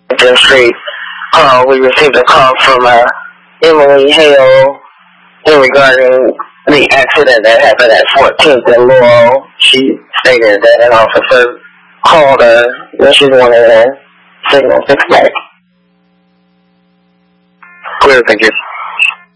Street. We received a call from Emily Hale regarding the accident that happened at 14th and Laurel. She stated that an officer called her and she wanted a signal fixed back. Clear, thank you.